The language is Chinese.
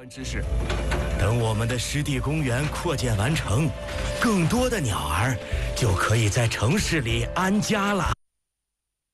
知识。等我们的湿地公园扩建完成，更多的鸟儿就可以在城市里安家了。